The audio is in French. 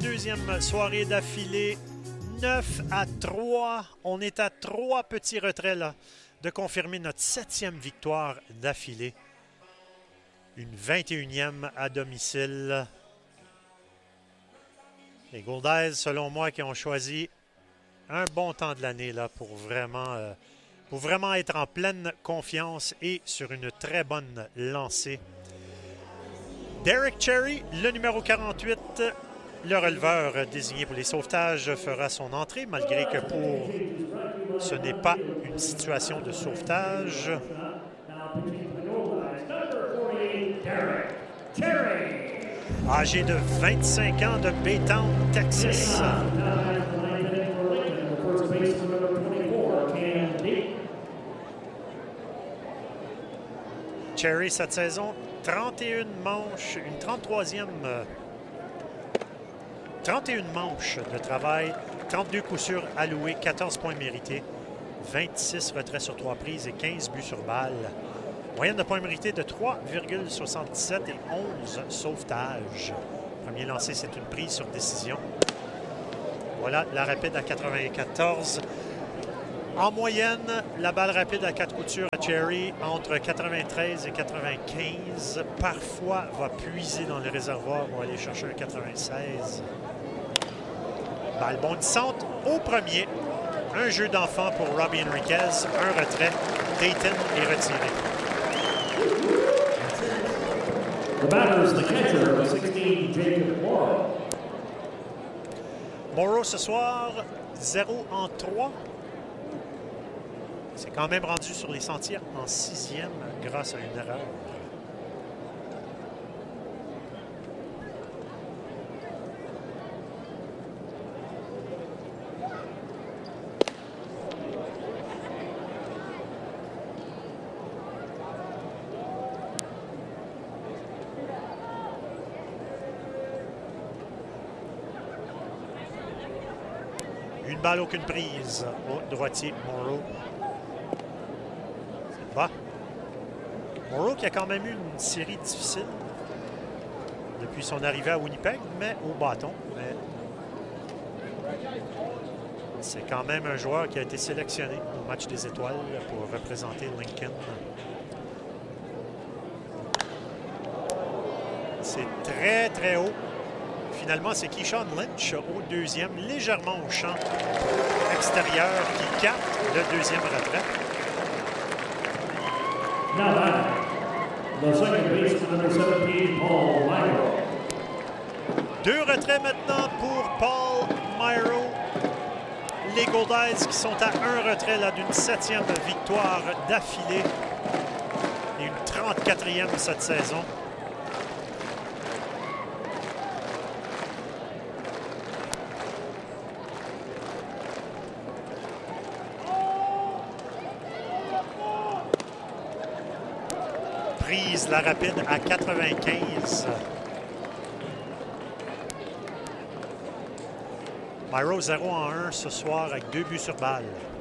deuxième soirée d'affilée. 9-3. On est à 3 petits retraits là, de confirmer notre 7e victoire d'affilée. Une 21e à domicile. Les Goldeyes, selon moi, qui ont choisi un bon temps de l'année là pour vraiment être en pleine confiance et sur une très bonne lancée. Derek Cherry, le numéro 48, le releveur désigné pour les sauvetages, fera son entrée, malgré que ce n'est pas une situation de sauvetage. Âgé de 25 ans de Baytown, Texas. Cherry, cette saison, 31 manches, une 31e manches de travail, 32 coups sûrs alloués, 14 points mérités, 26 retraits sur 3 prises et 15 buts sur balle. Moyenne de points mérités de 3,77 et 11 sauvetages. Premier lancé, c'est une prise sur décision. Voilà la rapide à 94. En moyenne, la balle rapide à 4 coups sûrs à Cherry, entre 93 et 95. Parfois, va puiser dans les réservoirs pour aller chercher un 96. Balle bondissante au premier. Un jeu d'enfant pour Robbie Enriquez. Un retrait. Dayton est retiré. The batter is the catcher, 16, Jacob Morrow. Morrow ce soir, 0-3. C'est quand même rendu sur les sentiers en 6e grâce à une erreur. Une balle, aucune prise au droitier Morrow. Bas. Morrow qui a quand même eu une série difficile depuis son arrivée à Winnipeg, mais au bâton. Mais c'est quand même un joueur qui a été sélectionné au match des étoiles pour représenter Lincoln. C'est très, très haut. Finalement, c'est Keyshawn Lynch au deuxième, légèrement au champ extérieur qui capte le deuxième retrait. Now batter, the second baseman, number 17, Paul Myro. 2 retraits maintenant pour Paul Myro. Les Goldeyes qui sont à 1 retrait là d'une 7e victoire d'affilée et une 34e cette saison. Prise la rapide à 95. Myro 0-1 ce soir avec 2 buts sur balle.